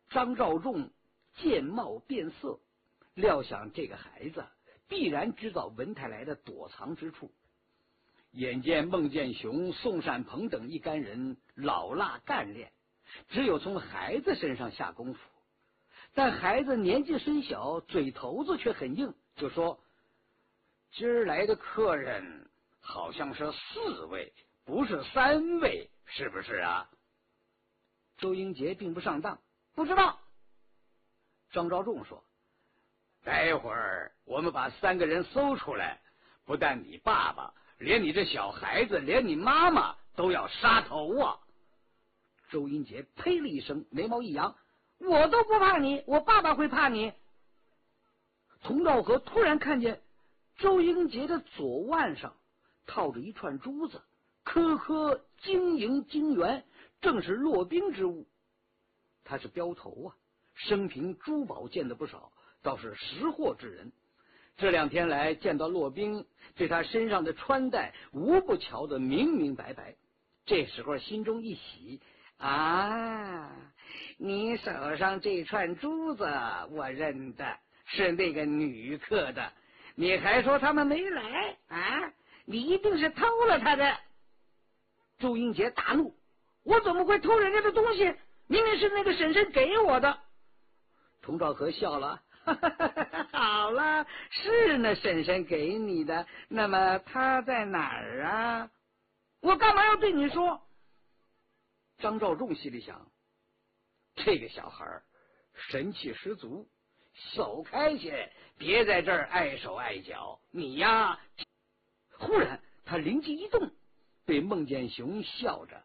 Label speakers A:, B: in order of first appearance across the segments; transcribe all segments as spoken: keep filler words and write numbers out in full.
A: 张召仲见貌变色，料想这个孩子必然知道文太来的躲藏之处。眼见孟建雄、宋善鹏等一干人老辣干练，只有从孩子身上下功夫。但孩子年纪虽小，嘴头子却很硬，就说：“今儿来的客人好像是四位，不是三位，是不是啊？”周英杰并不上当，不知道。张召仲说：“待会儿我们把三个人搜出来，不但你爸爸，连你这小孩子，连你妈妈都要杀头啊！”周英杰呸了一声，眉毛一扬：“我都不怕你，我爸爸会怕你。”佟兆和突然看见周英杰的左腕上套着一串珠子，颗颗晶莹晶圆，正是骆宾之物。他是镖头啊，生平珠宝见得不少，倒是识货之人。这两天来见到骆宾，对他身上的穿戴无不瞧得明明白白。这时候心中一喜，啊，你手上这串珠子我认得，是那个女客的，你还说他们没来啊？你一定是偷了他的。周英杰大怒：“我怎么会偷人家的东西？明明是那个婶婶给我的。”佟兆和笑了：“哈哈哈哈，好了，是那婶婶给你的，那么她在哪儿啊？我干嘛要对你说？”张召仲心里想，这个小孩神气十足，走开些，别在这儿碍手碍脚。你呀……忽然他灵机一动，对孟建雄笑着：“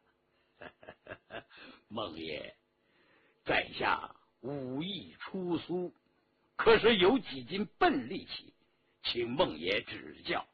A: 孟爷，在下武艺出苏，可是有几斤笨力气，请孟爷指教。”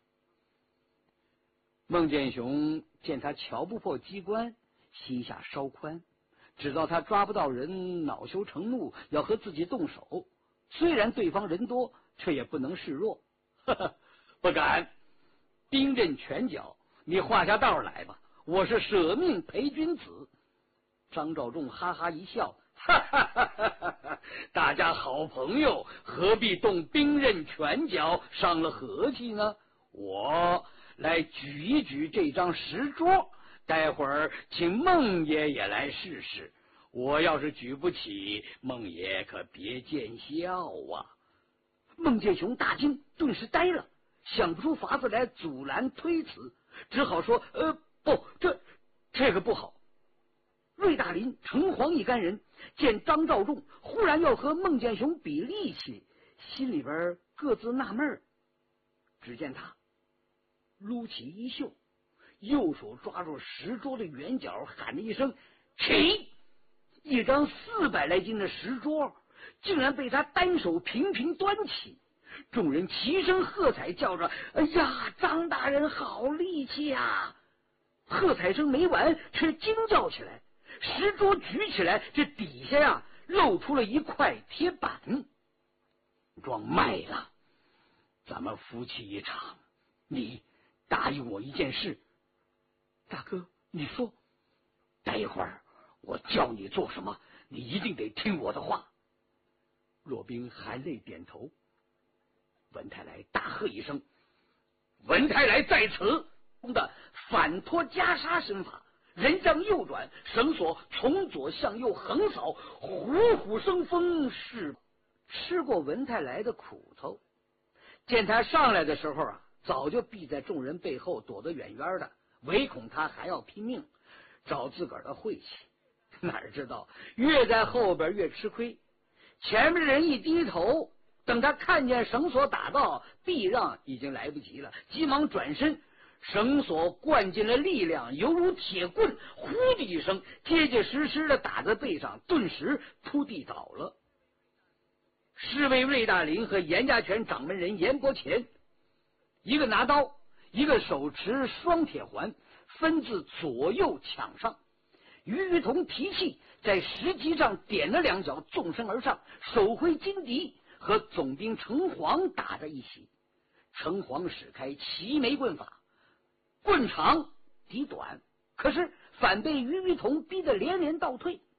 A: 孟建雄见他瞧不破机关，心下稍宽，知道他抓不到人，恼羞成怒，要和自己动手。虽然对方人多，却也不能示弱。呵呵，不敢，兵刃拳脚，你画下道来吧，我是舍命陪君子。张召仲哈哈一笑：“哈哈哈哈哈！大家好朋友，何必动兵刃拳脚，伤了和气呢？我来举一举这张石桌，待会儿请孟爷也来试试。我要是举不起，孟爷可别见笑啊！”孟建雄大惊，顿时呆了，想不出法子来阻拦推辞，只好说：“呃，不，这这个不好。”瑞大林、程黄一干人见张召仲忽然要和孟建雄比力气，心里边各自纳闷。只见他撸起衣袖，右手抓住石桌的圆角，喊了一声：“起！”一张四百来斤的石桌竟然被他单手频频端起，众人齐声喝彩，叫着：“哎呀，张大人好力气啊！”喝彩声没完，却惊叫起来。石桌举起来，这底下呀露出了一块铁板。装卖了，咱们夫妻一场，你答应我一件事。大哥，你说。待会儿我叫你做什么，你一定得听我的话。骆宾含泪点头。文太来大喝一声：“文太来在此！”的反拖袈裟身法，人向右转，绳索从左向右横扫，虎虎生风，是吃过文太来的苦头。见他上来的时候啊，早就避在众人背后，躲得远远的，唯恐他还要拼命找自个儿的晦气。哪知道越在后边越吃亏，前面的人一低头，等他看见绳索打到，避让已经来不及了，急忙转身，绳索灌进了力量，犹如铁棍，呼的一声，结结实实的打在背上，顿时扑地倒了。侍卫瑞大林和严家拳掌门人严伯乾，一个拿刀，一个手持双铁环，分自左右抢上。于玉彤提气，在石级上点了两脚，纵身而上，手挥金笛，和总兵程黄打在一起。程黄使开齐眉棍法，棍长敌短，可是反被于玉彤逼得连连倒退。